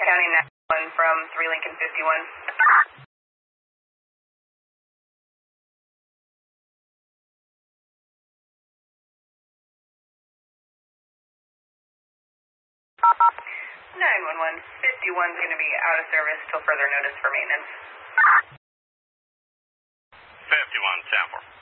County 911 from 3 Lincoln 51. 911, 51's going to be out of service till further notice for maintenance. 51, Sanford.